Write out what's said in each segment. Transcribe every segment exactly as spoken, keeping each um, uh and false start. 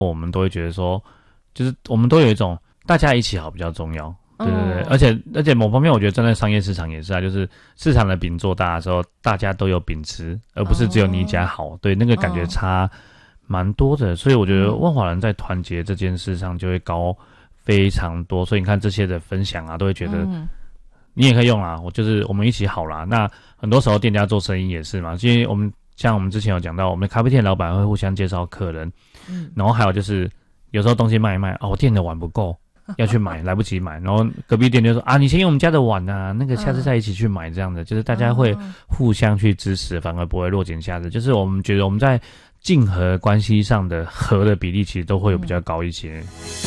我们都会觉得说，就是我们都有一种大家一起好比较重要。对对对，而且而且某方面，我觉得站在商业市场也是啊，就是市场的饼做大的时候，大家都有饼吃，而不是只有你一家好。哦、对，那个感觉差蛮多的，所以我觉得万华人在团结这件事上就会高非常多。所以你看这些的分享啊，都会觉得你也可以用啦，我就是我们一起好啦。那很多时候店家做生意也是嘛，因为我们像我们之前有讲到，我们咖啡店老板会互相介绍客人，嗯，然后还有就是有时候东西卖一卖，哦，我店的碗不够。要去买来不及买，然后隔壁店就说啊，你先用我们家的碗啊，那个下次再一起去买这样的，嗯、就是大家会互相去支持，反而不会落井下石。就是我们觉得我们在竞合关系上的和的比例其实都会有比较高一些。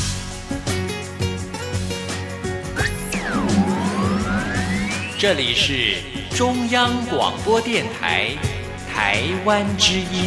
这里是中央广播电台台湾之音。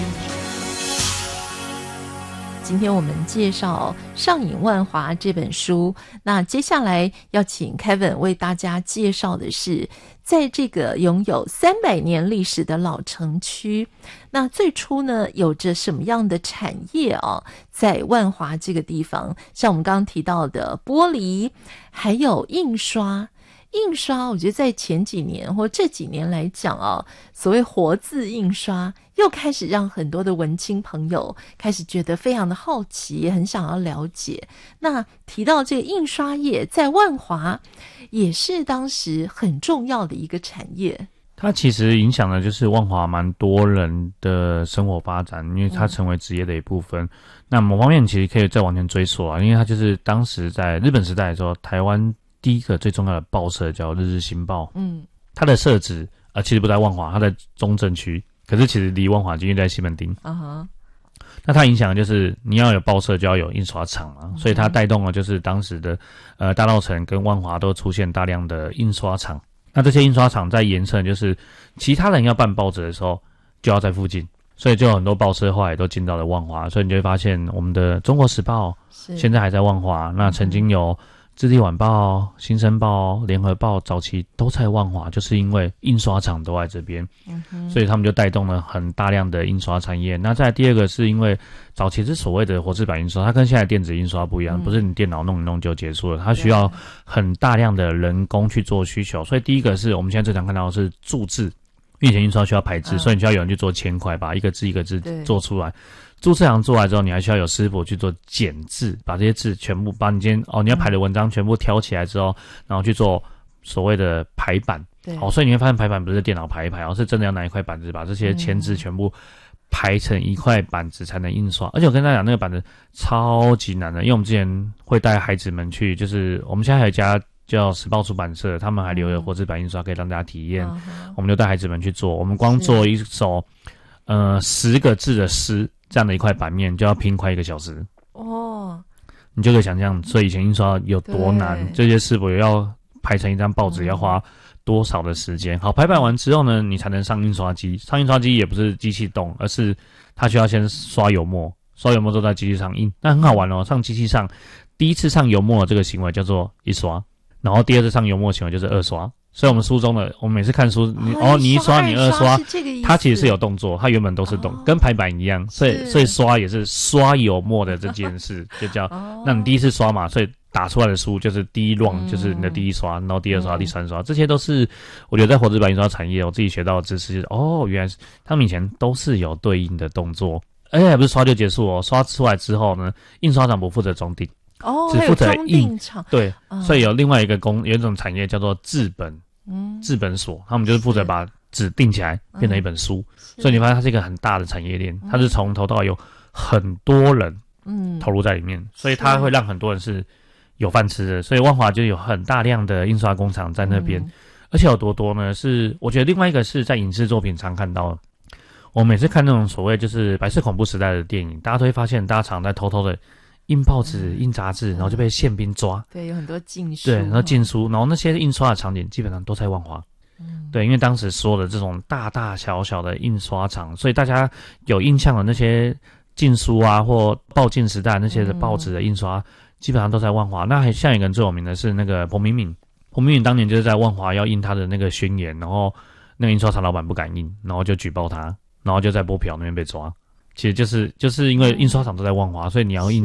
今天我们介绍《上瘾万华》这本书，那接下来要请 Kevin 为大家介绍的是，在这个拥有三百年历史的老城区，那最初呢有着什么样的产业啊？在万华这个地方，像我们刚刚提到的玻璃，还有印刷。印刷我觉得在前几年或这几年来讲啊，所谓活字印刷又开始让很多的文青朋友开始觉得非常的好奇，也很想要了解。那提到这个印刷业在万华也是当时很重要的一个产业， 它其实影响的就是万华蛮多人的生活发展，因为它成为职业的一部分、嗯、那某方面其实可以再往前追溯啊，因为它就是当时在日本时代的时候，台湾第一个最重要的报社叫《日日新报》，嗯，它的设置呃其实不在万华，它在中正区，可是其实离万华近，因为在西门町。啊哈，那它影响的就是你要有报社就要有印刷厂嘛、嗯，所以它带动了就是当时的呃大稻埕跟万华都出现大量的印刷厂。那这些印刷厂在延伸，就是其他人要办报纸的时候就要在附近，所以就有很多报社后来都进到了万华，所以你就会发现我们的《中国时报》现在还在万华，那曾经有智利晚报、新生报、联合报早期都在万华，就是因为印刷厂都在这边、嗯、所以他们就带动了很大量的印刷产业。那再来第二个是因为早期是所谓的活字版印刷，它跟现在电子印刷不一样、嗯、不是你电脑弄一弄就结束了，它需要很大量的人工去做需求。所以第一个是我们现在最常看到的是注字，因为以前印刷需要排字、嗯、所以你需要有人去做铅块，把一个字一个字做出来。注册行做来之后，你还需要有师傅去做剪字，把这些字全部把你今天哦你要排的文章全部挑起来之后，然后去做所谓的排版。对，哦，所以你会发现排版不是电脑排一排，而是真的要拿一块板子把这些签字全部排成一块板子才能印刷。而且我跟大家讲，那个板子超级难的，因为我们之前会带孩子们去，就是我们现在还有一家叫时报出版社，他们还留有活字版印刷可以让大家体验、嗯、我们就带孩子们去做。我们光做一首呃十个字的诗，这样的一块版面就要拼快一个小时哦，你就可以想象，所以以前印刷有多难，这些师傅要排成一张报纸要花多少的时间。好，排版完之后呢，你才能上印刷机。上印刷机也不是机器动，而是它需要先刷油墨，刷油墨之后在机器上印。那很好玩哦，上机器上第一次上油墨的这个行为叫做一刷，然后第二次上油墨的行为就是二刷。所以我们书中的，我们每次看书，你哦，你一刷你二刷，它其实是有动作，它原本都是动，哦、跟排版一样，所以所以刷也是刷油墨的这件事，就叫，哦、那你第一次刷嘛，所以打出来的书就是第一 round、嗯、就是你的第一刷，然后第二刷、嗯、第三刷，这些都是我觉得在活字版印刷产业我自己学到的知识，就是哦，原来是他们以前都是有对应的动作，而且还不是刷就结束哦，刷出来之后呢，印刷厂不负责装订， 哦， 只负责印，对、 嗯， 所以有另外一个工，有一种产业叫做制本。嗯，制本所，他们就是负责把纸订起来变成一本书，嗯、所以你发现它是一个很大的产业链，它是从头到尾有很多人嗯投入在里面，嗯、所以它会让很多人是有饭吃的。所以万华就有很大量的印刷工厂在那边，嗯、而且有多多呢？是我觉得另外一个是在影视作品常看到的，我每次看那种所谓就是白色恐怖时代的电影，大家都会发现大家常在偷偷的印报纸、印杂志，然后就被宪兵抓。 对，有很多禁书。 对，然后禁书，然后那些印刷的场景基本上都在万华。嗯，对，因为当时所有的这种大大小小的印刷厂，所以大家有印象的那些禁书啊，或报禁时代那些的报纸的印刷，嗯、基本上都在万华。那还像一个人最有名的是那个彭明敏，彭明敏当年就是在万华要印他的那个宣言，然后那个印刷厂老板不敢印，然后就举报他，然后就在波瓢那边被抓。 其实就是就是因为印刷厂都在万华，所以你要印